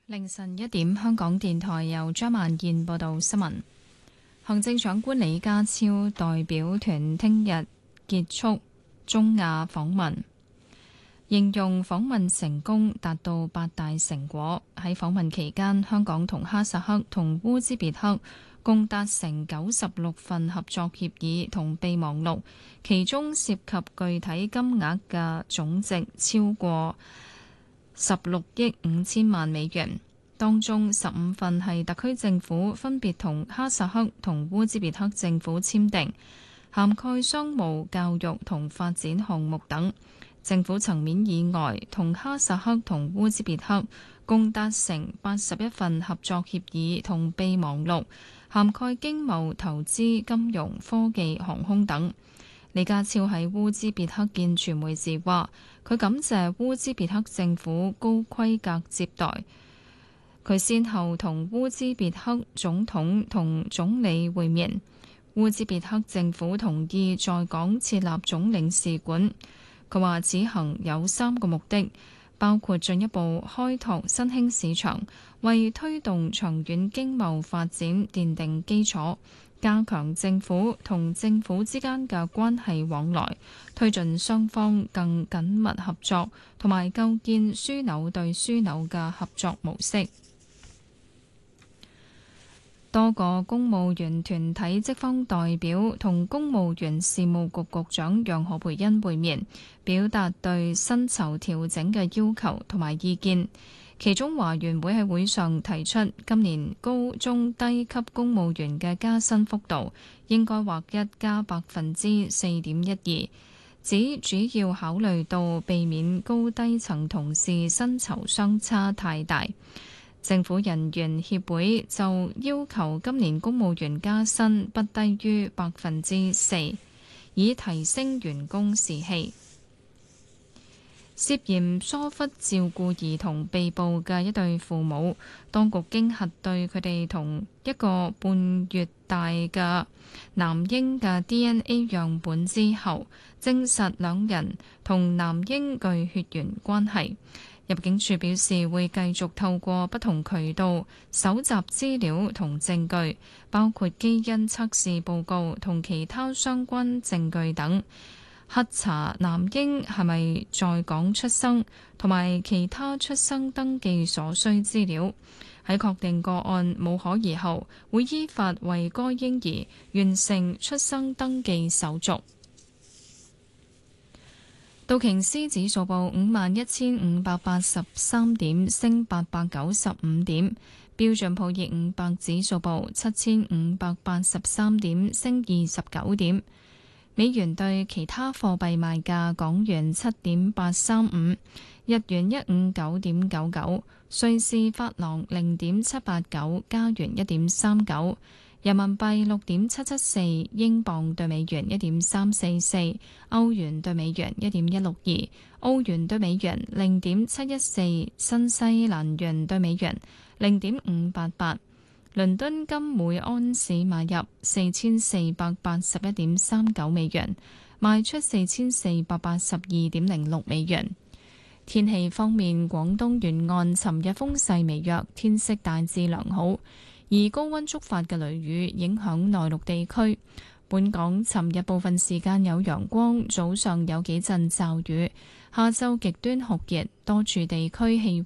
凌晨1點，香港電台由張萬燕報道新聞。行政長官李家超代表團聽日結束中亞訪問，形容訪問成功，達到8大成果。喺訪問期間，香港同哈薩克同烏茲別克共達成96份合作協議同備忘錄，其中涉及具體金額嘅總值超過16億5千萬美元，當中15份係特區政府分別同哈薩克同烏茲別克政府簽訂，涵蓋商務、教育同發展項目等。政府層面以外，同哈薩克同烏茲別克共達成81份合作協議同備忘錄，涵蓋經貿、投資、金融、科技、航空等。李家超喺烏茲別克見傳媒時話，佢感謝烏茲別克政府高規格接待。佢先後同烏茲別克總統同總理會面，烏茲別克政府同意在港設立總領事館。佢話此行有3個目的，包括進一步開拓新興市場，為推動長遠經貿發展奠定基礎，加強政府同政府之間嘅關係往來，推進雙方更緊密合作，同埋構建樞紐對樞紐嘅合作模式。多個公務員團體職方代表同公務員事務局局長楊何蓓茵會面，表達對薪酬調整嘅要求同埋意見。其中華員會喺會上提出，今年高中低級公務員嘅加薪幅度應該劃一加4.12%，指主要考慮到避免高低層同事薪酬相差太大。政府人員協會就要求今年公務員加薪不低於4%，以提升員工士氣。涉嫌疏忽照顧兒童被捕嘅一對父母，當局經核對佢哋同1個半月大嘅男嬰嘅 DNA 樣本之後，證實兩人同男嬰具血緣關係。入境處表示會繼續透過不同渠道搜集資料同證據，包括基因測試報告同其他相關證據等，核查男嬰係咪在港出生，同埋其他出生登記所需資料。喺確定個案無可疑後，會依法為該嬰兒完成出生登記手續。道瓊斯指數報51,583點，升895點；標準普爾500指數報7,583點，升29點。美元對其他貨幣賣價：港元7.835，日元159.99，瑞士法郎0.789，加元1.39。人民幣6.774，英鎊對美元1.344，歐元對美元1.162，澳元對美元0.714，新西蘭元對美元0.588。倫敦金每安士買入4481.39美元，賣出4482.06美元。天氣方面，廣東沿岸尋日風勢微弱，天色大致良好。而高溫觸發嘅雷雨影響內陸地區，本港尋日部分時間有陽光，早上有幾陣驟雨，下晝極端酷熱，多處地區氣